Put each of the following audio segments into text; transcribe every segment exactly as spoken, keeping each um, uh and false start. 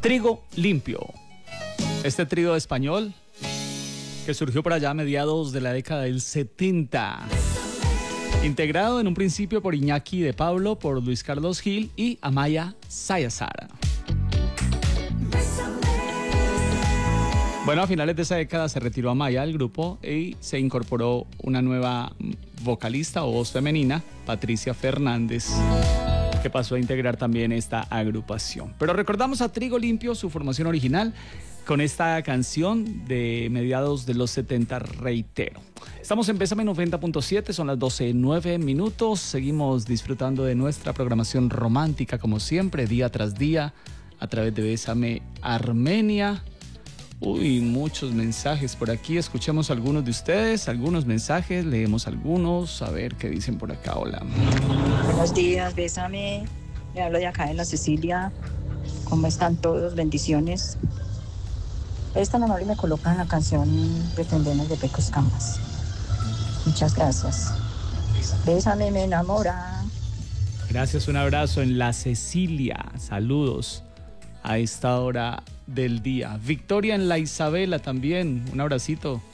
Trigo Limpio. Este trío español que surgió por allá a mediados de la década del setenta. Integrado en un principio por Iñaki de Pablo, por Luis Carlos Gil y Amaya Sayazar. Bueno, a finales de esa década se retiró Amaya del grupo y se incorporó una nueva vocalista o voz femenina, Patricia Fernández, que pasó a integrar también esta agrupación. Pero recordamos a Trigo Limpio, su formación original, con esta canción de mediados de los setenta, Reitero. Estamos en Bésame noventa punto siete, son las doce y nueve minutos. Seguimos disfrutando de nuestra programación romántica, como siempre, día tras día, a través de Bésame Armenia. Uy, muchos mensajes por aquí. Escuchemos algunos de ustedes, algunos mensajes, leemos algunos, a ver qué dicen por acá. Hola. Buenos días, Bésame. Le hablo de acá de la Cecilia. ¿Cómo están todos? Bendiciones. Esta amable me colocan la canción Pretendemos de Pecos Camas. Muchas gracias. Bésame, me enamora. Gracias, un abrazo en la Cecilia. Saludos a esta hora del día. Victoria en la Isabela también, un abracito.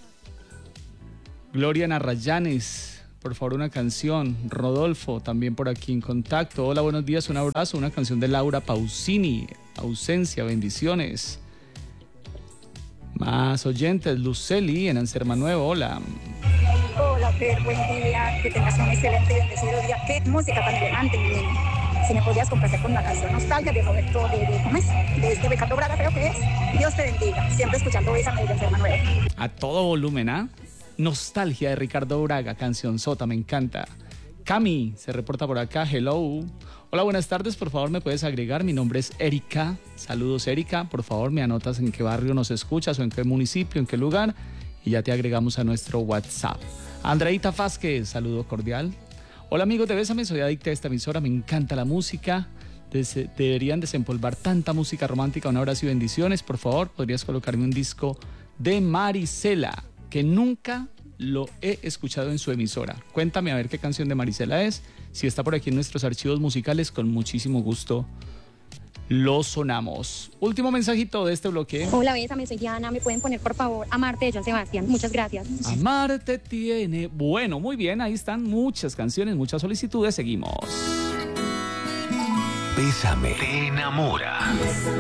Gloria en Arrayanes, por favor una canción. Rodolfo también por aquí en contacto. Hola, buenos días, un abrazo. Una canción de Laura Pausini, Ausencia, bendiciones. Más oyentes, Luceli en Anserma Nuevo, hola. Hola, Fer, buen día, que tengas un excelente y bendecido día. Qué música tan elegante, mi niño. Si me podías complacer con una canción Nostalgia de Roberto, de, de ¿cómo es? De este Becato Braga, creo que es. Dios te bendiga, siempre escuchando esa media de Anserma Nuevo. A todo volumen, ¿ah? ¿eh? Nostalgia de Ricardo Braga, canción sota, me encanta. Cami se reporta por acá, hello. Hola, buenas tardes, por favor me puedes agregar, mi nombre es Erika. Saludos, Erika, por favor me anotas en qué barrio nos escuchas o en qué municipio, en qué lugar, y ya te agregamos a nuestro WhatsApp. Andreita Vázquez, saludo cordial. Hola amigos de Bésame, soy adicta a esta emisora, me encanta la música. Des- deberían desempolvar tanta música romántica. Un abrazo y bendiciones. Por favor, podrías colocarme un disco de Marisela, que nunca lo he escuchado en su emisora. Cuéntame a ver qué canción de Marisela es. Si está por aquí en nuestros archivos musicales, con muchísimo gusto lo sonamos. Último mensajito de este bloque. Hola, Bésame, soy Diana. ¿Me pueden poner, por favor, Amarte de Joan Sebastián? Muchas gracias. Amarte tiene... Bueno, muy bien, ahí están muchas canciones, muchas solicitudes. Seguimos. Bésame, te enamora.